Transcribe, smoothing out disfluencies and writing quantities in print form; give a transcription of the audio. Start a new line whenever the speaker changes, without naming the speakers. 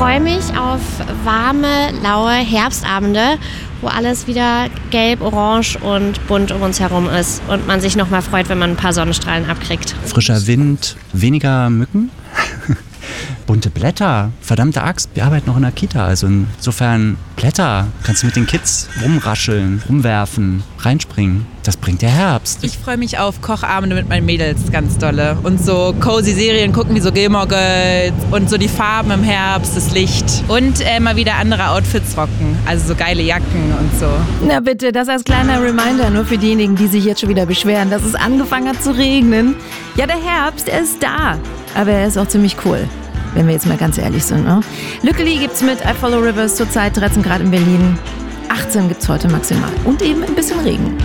freue mich auf warme, laue Herbstabende, wo alles wieder gelb, orange und bunt um uns herum ist und man sich nochmal freut, wenn man ein paar Sonnenstrahlen abkriegt.
Frischer Wind, weniger Mücken, bunte Blätter, verdammte Axt, wir arbeiten noch in der Kita, also insofern Blätter, kannst du mit den Kids rumrascheln, rumwerfen, reinspringen. Das bringt der Herbst.
Ich freue mich auf Kochabende mit meinen Mädels ganz dolle und so cozy Serien gucken wie so Gilmore Girls und so die Farben im Herbst, das Licht und mal wieder andere Outfits rocken, also so geile Jacken und so.
Na bitte, das als kleiner Reminder nur für diejenigen, die sich jetzt schon wieder beschweren, dass es angefangen hat zu regnen. Ja, der Herbst, er ist da, aber er ist auch ziemlich cool, wenn wir jetzt mal ganz ehrlich sind. Ne? Lückeli gibt's mit I Follow Rivers zurzeit 13 Grad in Berlin, 18 gibt's heute maximal und eben ein bisschen Regen.